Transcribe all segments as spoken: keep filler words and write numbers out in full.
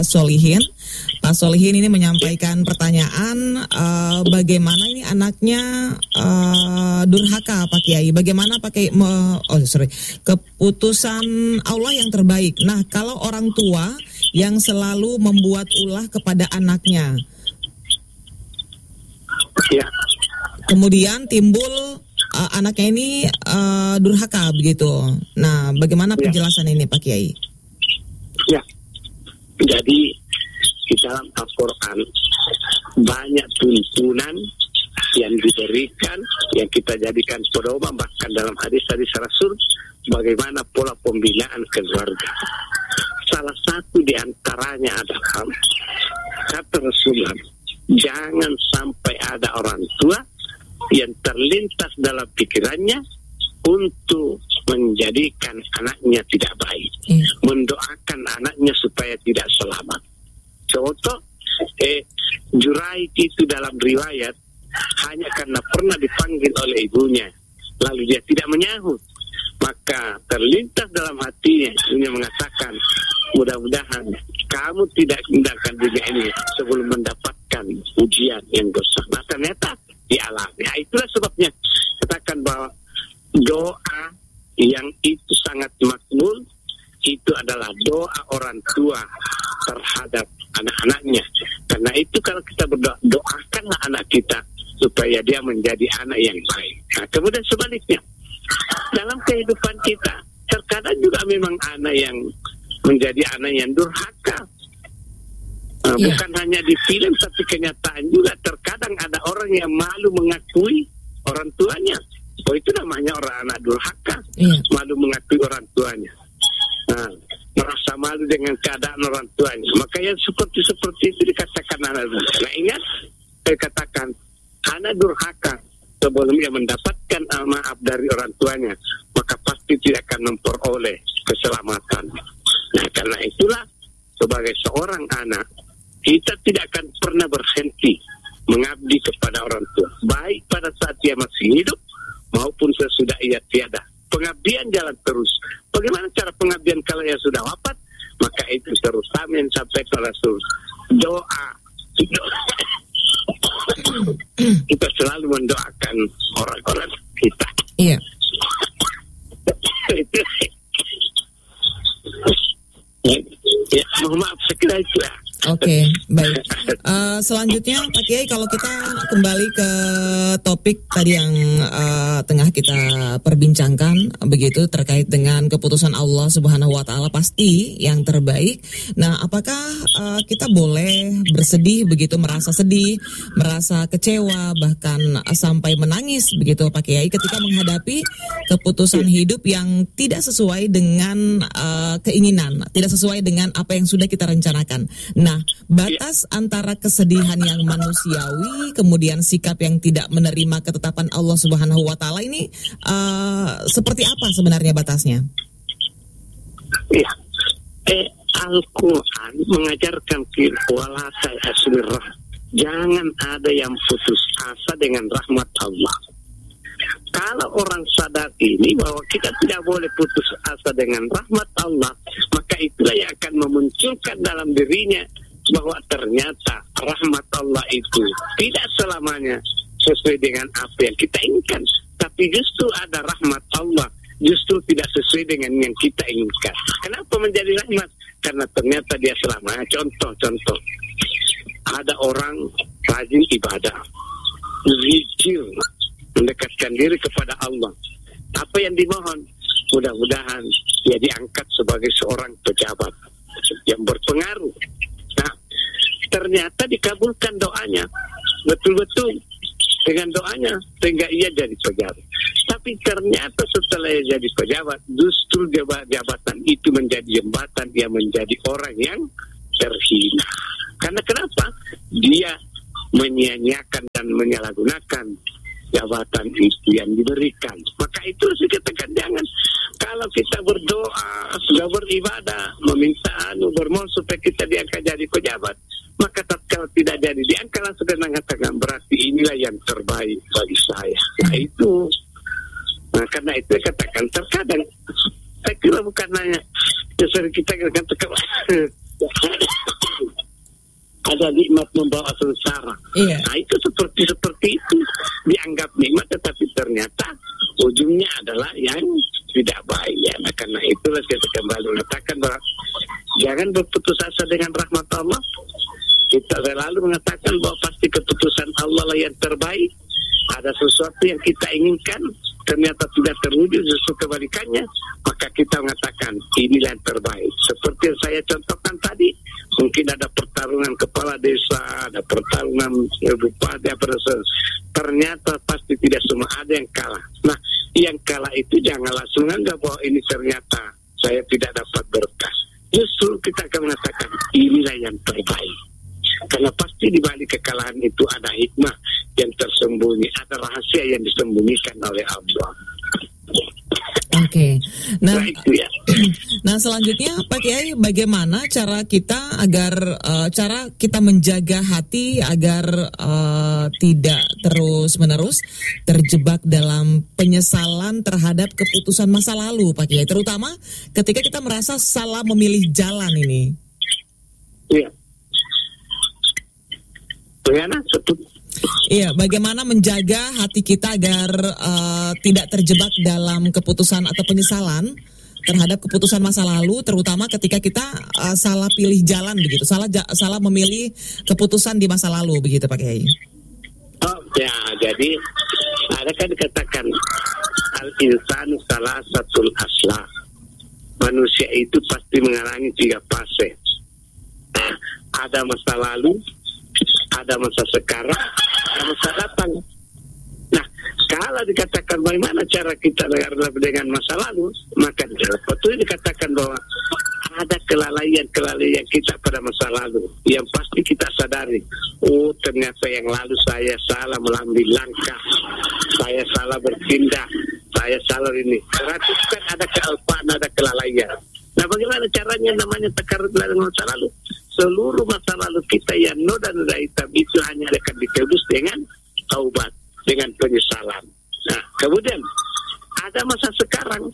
Pak Solihin. Pak Solihin ini menyampaikan pertanyaan, uh, bagaimana ini anaknya uh, durhaka Pak Kiai? Bagaimana pakai me, oh sorry keputusan Allah yang terbaik? Nah, kalau orang tua yang selalu membuat ulah kepada anaknya, ya. Kemudian timbul uh, anaknya ini uh, durhaka begitu. Nah, bagaimana penjelasan ya. ini Pak Kiai? Ya, jadi di dalam Al-Quran banyak tuntunan yang diberikan, yang kita jadikan pedoman, bahkan dalam hadis-hadis Rasul, bagaimana pola pembinaan keluarga. Salah satu di antaranya adalah kata Rasulullah, jangan sampai ada orang tua yang terlintas dalam pikirannya untuk menjadikan anaknya tidak baik, hmm. mendoakan anaknya supaya tidak selamat. Contoh, eh, Juraid itu dalam riwayat hanya karena pernah dipanggil oleh ibunya, lalu dia tidak menyahut, maka terlintas dalam hatinya, ibunya mengatakan, mudah-mudahan kamu tidak tinggalkan dunia ini sebelum mendapatkan ujian yang besar. Nah, ternyata dialami. Nah, itulah sebabnya katakan bahwa doa yang itu sangat makbul itu adalah doa orang tua terhadap anak-anaknya. Karena itu kalau kita berdoa, doakanlah anak kita supaya dia menjadi anak yang baik. Nah, kemudian sebaliknya, dalam kehidupan kita terkadang juga memang anak yang menjadi anak yang durhaka. Uh, yeah. Bukan hanya di film, tapi kenyataan juga terkadang ada orang yang malu mengakui orang tuanya. Oh, itu namanya orang anak durhaka, yeah. Malu mengakui orang tuanya, nah, merasa malu dengan keadaan orang tuanya. Maka yang seperti seperti itu dikatakan anak durhaka. Nah, ingat, saya katakan anak durhaka sebelum ia mendapatkan uh, maaf dari orang tuanya, maka pasti tidak akan memperoleh keselamatan. Nah, karena itulah sebagai seorang anak, kita tidak akan pernah berhenti mengabdi kepada orang tua, baik pada saat dia masih hidup maupun sesudah ia tiada. Pengabdian jalan terus. Bagaimana cara pengabdian kalau ia sudah wafat? Maka itu terutama yang sampai ke Rasul. Doa. Kita selalu mendoakan orang-orang kita. Iya. Ya, mohon maaf sekira itu ya. Oke, okay, baik. Uh, selanjutnya Pak Kiai, kalau kita kembali ke topik tadi yang uh, tengah kita perbincangkan, begitu terkait dengan keputusan Allah Subhanahu Wa Taala pasti yang terbaik. Nah, apakah uh, kita boleh bersedih begitu, merasa sedih, merasa kecewa, bahkan uh, sampai menangis begitu Pak Kiai ketika menghadapi keputusan hidup yang tidak sesuai dengan uh, keinginan, tidak sesuai dengan apa yang sudah kita rencanakan. Nah, Nah, batas antara kesedihan yang manusiawi, kemudian sikap yang tidak menerima ketetapan Allah Subhanahu Wa Taala ini uh, seperti apa sebenarnya batasnya? Iya, eh, Al-Quran mengajarkan wala ta'asirah, jangan ada yang putus asa dengan rahmat Allah. Kalau orang sadar ini bahwa kita tidak boleh putus asa dengan rahmat Allah, maka itulah yang akan memunculkan dalam dirinya bahwa ternyata rahmat Allah itu tidak selamanya sesuai dengan apa yang kita inginkan, tapi justru ada rahmat Allah justru tidak sesuai dengan yang kita inginkan. Kenapa menjadi rahmat? Karena ternyata dia selamanya. Contoh-contoh, ada orang rajin ibadah, zikir, mendekatkan diri kepada Allah. Apa yang dimohon? Mudah-mudahan dia diangkat sebagai seorang pejabat yang berpengaruh. Nah, ternyata dikabulkan doanya, betul-betul dengan doanya, sehingga ia jadi pejabat. Tapi ternyata setelah ia jadi pejabat, justru jabatan itu menjadi jembatan dia menjadi orang yang terhina. Karena kenapa? Dia menyia-nyiakan dan menyalahgunakan jabatan itu yang diberikan. Maka itu harus dikatakan, jangan. Kalau kita berdoa, sudah beribadah, meminta anu, bermohon supaya kita diangkat jadi pejabat, maka tatkala tidak jadi diangkat, langsung mengatakan berarti inilah yang terbaik bagi saya. Nah itu, nah karena itu katakan terkadang, saya kira bukan hanya sering kita katakan ada nikmat membawa sengsara. Iya. Nah itu seperti seperti itu dianggap nikmat, tetapi ternyata ujungnya adalah yang tidak baik. Ya, nah, karena itulah saya kembali mengatakan bahwa jangan berputus asa dengan rahmat Allah. Kita selalu mengatakan bahwa pasti keputusan Allah lah yang terbaik. Ada sesuatu yang kita inginkan ternyata tidak terwujud, justru kebalikannya, maka kita mengatakan inilah yang terbaik. Seperti yang saya contohkan tadi, mungkin ada pertarungan kepala desa, ada pertarungan bupati, apa ternyata pasti tidak semua, ada yang kalah. Nah, yang kalah itu jangan langsung anggap bahwa ini ternyata saya tidak dapat berkah. Justru kita akan mengatakan inilah yang terbaik. Karena pasti di balik kekalahan itu ada hikmah yang tersembunyi, ada rahasia yang disembunyikan oleh Allah. Oke, okay. Nah, nah, itu ya. Nah selanjutnya Pak Kiai, bagaimana cara kita agar uh, cara kita menjaga hati agar uh, tidak terus-menerus terjebak dalam penyesalan terhadap keputusan masa lalu, Pak Kiai, terutama ketika kita merasa salah memilih jalan ini. Iya. Bagaimana? Iya, bagaimana menjaga hati kita agar uh, tidak terjebak dalam keputusan atau penyesalan terhadap keputusan masa lalu, terutama ketika kita uh, salah pilih jalan begitu, salah ja- salah memilih keputusan di masa lalu begitu, Pak Kiai. Oh ya, jadi ada kan dikatakan al-insanu salah satu asla. Manusia itu pasti mengalami tiga fase. Ada masa lalu, ada masa sekarang, ada masa datang. Nah, kalau dikatakan bagaimana cara kita dengan masa lalu, maka betul dikatakan bahwa ada kelalaian-kelalaian kita pada masa lalu yang pasti kita sadari. Oh, ternyata yang lalu saya salah mengambil langkah, saya salah bertindak, saya salah ini. Berarti kan ada kealpaan, ada kelalaian. Nah, bagaimana caranya namanya takarrub dengan masa lalu? Seluruh masa lalu kita yang noda-noda hitam itu hanya akan ditebus dengan taubat, dengan penyesalan. Nah, kemudian ada masa sekarang.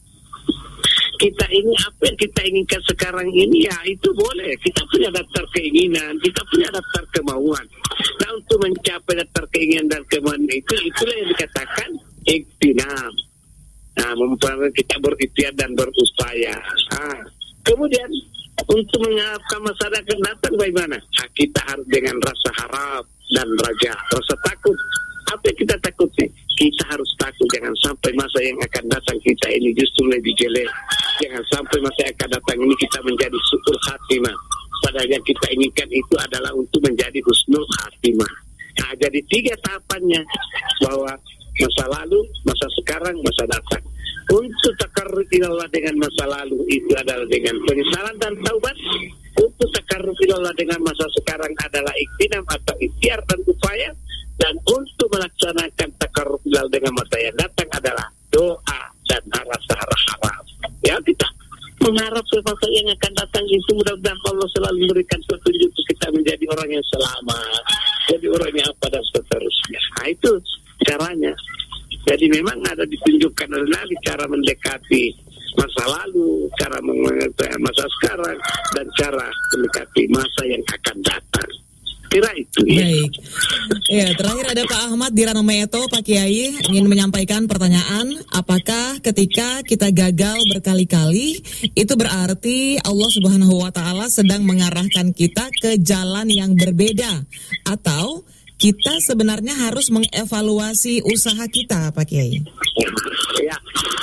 Kita ini apa yang kita inginkan sekarang ini, ya itu boleh. Kita punya daftar keinginan, kita punya daftar kemauan. Nah, untuk mencapai daftar keinginan dan kemauan itu, itulah yang dikatakan ikhtinam. Nah, memperoleh kita berikhtiar dan berupaya. Nah, kemudian untuk mengharapkan masyarakat datang bagaimana? Nah, kita harus dengan rasa harap dan raja, rasa takut. Apa yang kita takuti? Kita harus takut jangan sampai masa yang akan datang kita ini justru lebih jelek. Jangan sampai masa yang akan datang ini kita menjadi su'ul khatimah. Padahal yang kita inginkan itu adalah untuk menjadi husnul khatimah. Nah, jadi tiga tahapannya, bahwa masa lalu, masa sekarang, masa datang. Untuk takarrub ilallah dengan masa lalu itu adalah dengan penyesalan dan taubat. Untuk takarrub ilallah dengan masa sekarang adalah ikhtinam atau ikhtiar dan upaya. Dan untuk melaksanakan takarrub ilallah dengan masa yang datang adalah doa dan rasa harap. Ya, kita mengharap sesuatu yang akan datang itu mudah-mudahan Allah selalu memberikan petunjuk kita menjadi orang yang selamat, jadi orang yang apa dan seterusnya. Nah, itu caranya. Jadi memang ada ditunjukkan oleh Nabi cara mendekati masa lalu, cara mengetahui masa sekarang, dan cara mendekati masa yang akan datang. Kira itu ya. Baik. Ya, terakhir ada Pak Ahmad di Ranometo, Pak Kiai ingin menyampaikan pertanyaan, apakah ketika kita gagal berkali-kali itu berarti Allah Subhanahu wa taala sedang mengarahkan kita ke jalan yang berbeda, atau kita sebenarnya harus mengevaluasi usaha kita, Pak Kiai? Ya,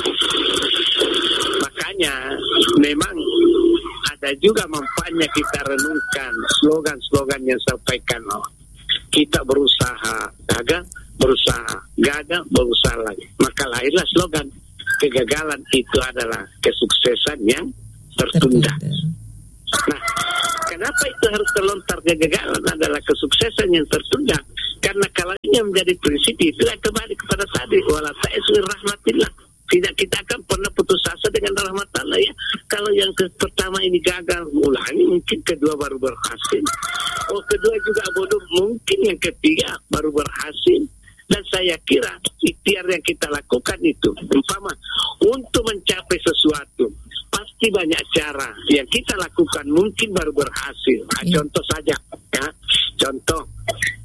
makanya memang ada juga manfaatnya kita renungkan slogan-slogan yang disampaikan. Oh, kita berusaha, gagal, berusaha, gagal, berusaha lagi. Maka lahirlah slogan, kegagalan itu adalah kesuksesan yang tertunda. Nah, kenapa itu harus terlontar? Kegagalan adalah kesuksesan yang tertunda. Karena kalau ini menjadi prinsip, itulah kembali kepada tadi, wala ta'iswi rahmatillah. Tidak, kita akan pernah putus asa dengan rahmat Allah ya. Kalau yang ke pertama ini gagal, ulangi, mungkin kedua baru berhasil. Oh, kedua juga bodoh, mungkin yang ketiga baru berhasil. Dan saya kira ikhtiar yang kita lakukan itu, umpama untuk mencapai sesuatu, pasti banyak cara yang kita lakukan mungkin baru berhasil. Nah, contoh saja, ya,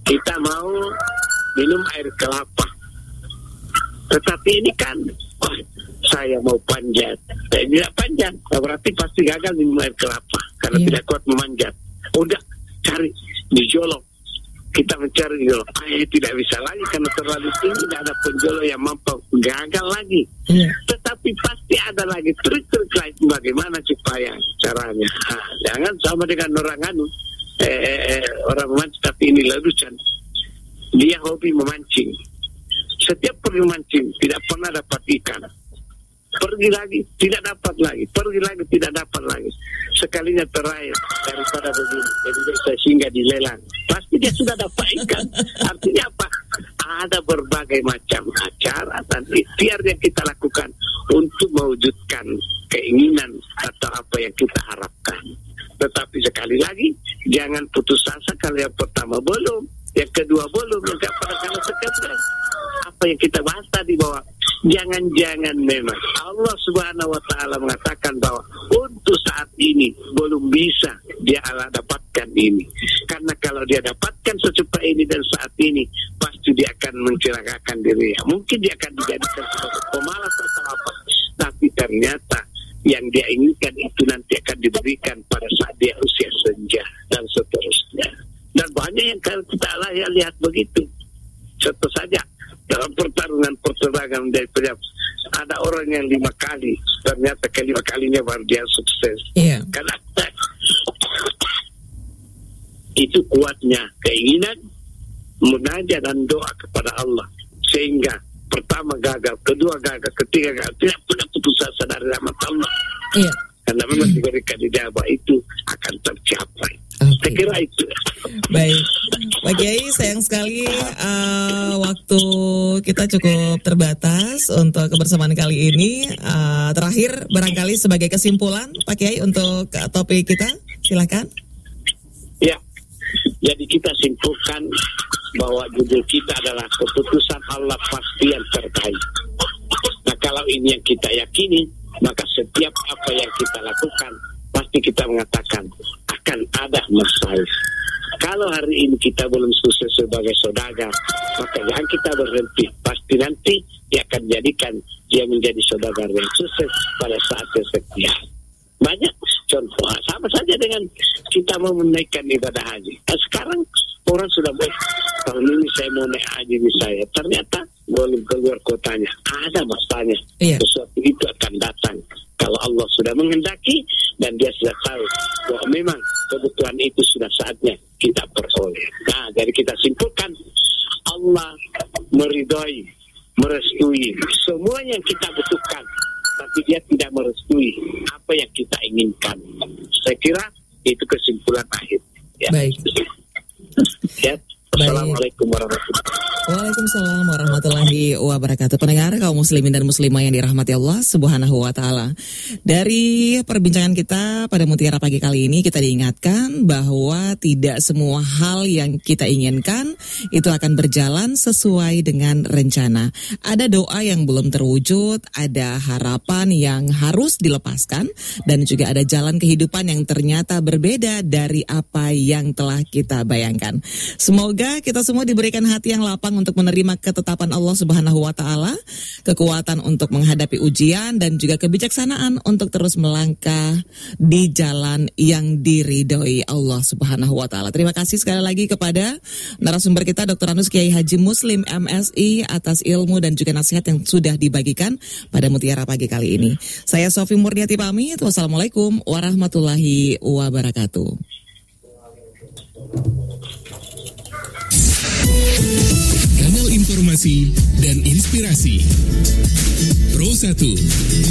kita mau minum air kelapa. Tetapi ini kan, oh, saya mau panjat, saya tidak panjat, berarti pasti gagal minum air kelapa karena yeah. tidak kuat memanjat. Udah cari di jolok, kita mencari jolok, air tidak bisa lagi karena terlalu tinggi, tidak ada penjolok yang mampu, gagal lagi. Yeah. Tetapi pasti ada lagi trik-trik lain bagaimana supaya caranya. Nah, jangan sama dengan orang anu, eh, orang memancing tapi ini ledusan. Dia hobi memancing. Setiap pergi mancing tidak pernah dapat ikan. Pergi lagi tidak dapat lagi. Pergi lagi tidak dapat lagi. Sekalinya terakhir daripada begini, jadi bisa singgah di lelang. Pasti dia sudah dapat ikan. Artinya apa? Ada berbagai macam acara dan ikhtiar yang kita lakukan untuk mewujudkan keinginan atau apa yang kita harapkan. Tetapi sekali lagi jangan putus asa kalau yang pertama belum, yang kedua belum, yang keempat karena sekedar apa yang kita bahas tadi bahwa jangan-jangan memang Allah Subhanahu wa taala mengatakan bahwa untuk saat ini belum bisa dia Allah dapatkan ini. Karena kalau dia dapatkan secepat ini dan saat ini pasti dia akan mencelakakan dirinya. Mungkin dia akan dijadikan sebagai pemalas atau apa. Tapi ternyata yang dia inginkan itu nanti akan diberikan pada saat dia usia senja dan seterusnya. Dan banyak yang kalau kita lihat begitu. Contoh saja dalam pertarungan pertarungan dari pejabat ada orang yang lima kali ternyata kelima kalinya baru dia sukses. Yeah. Karena itu kuatnya keinginan munajat dan doa kepada Allah sehingga pertama gagal, kedua gagal, ketiga gagal, tidak pernah putus asa dari rahmat Allah. Yeah. Karena memang diberikan ijabah itu akan tercapai. Okay. Saya kira itu. Baik, Pak Kiai, sayang sekali uh, waktu kita cukup terbatas untuk kebersamaan kali ini. Uh, terakhir, barangkali sebagai kesimpulan, Pak Kiai, untuk uh, topik kita, silakan. Ya, jadi kita simpulkan bahwa judul kita adalah keputusan Allah pasti yang terbaik. Nah, kalau ini yang kita yakini, maka setiap apa yang kita lakukan pasti kita mengatakan akan ada masalah. Kalau hari ini kita belum sukses sebagai saudagar, maka jangan kita berhenti. Pasti nanti dia akan jadikan dia menjadi saudagar yang sukses pada saat yang setia. Banyak contoh, sama saja dengan kita mau menaikkan ibadah haji. Nah, sekarang orang sudah baik, tahun ini saya mau naik haji misalnya, ternyata belum keluar kotanya, ada masanya. Iya. Sesuatu itu akan datang kalau Allah sudah menghendaki dan dia sudah tahu bahwa memang kebutuhan itu sudah saatnya kita peroleh. Nah, jadi kita simpulkan Allah meridhai, merestui semua yang kita butuhkan, tapi dia tidak merestui apa yang kita inginkan. Saya kira itu kesimpulan akhir. Ya. Baik. Ya. Assalamualaikum warahmatullahi wabarakatuh. Waalaikumsalam warahmatullahi wabarakatuh. Pendengar kaum muslimin dan muslimah yang dirahmati Allah Subhanahu wa taala. Dari perbincangan kita pada Mutiara Pagi kali ini kita diingatkan bahwa tidak semua hal yang kita inginkan itu akan berjalan sesuai dengan rencana. Ada doa yang belum terwujud, ada harapan yang harus dilepaskan, dan juga ada jalan kehidupan yang ternyata berbeda dari apa yang telah kita bayangkan. Semoga kita semua diberikan hati yang lapang untuk menerima ketetapan Allah Subhanahu wa taala, kekuatan untuk menghadapi ujian dan juga kebijaksanaan untuk terus melangkah di jalan yang diridhoi Allah Subhanahu wa taala. Terima kasih sekali lagi kepada narasumber kita Doktor Anus Kiai Haji Muslim M Si atas ilmu dan juga nasihat yang sudah dibagikan pada Mutiara Pagi kali ini. Saya Sofi Murniati pamit. Wassalamualaikum warahmatullahi wabarakatuh. Kanal informasi dan inspirasi Pro satu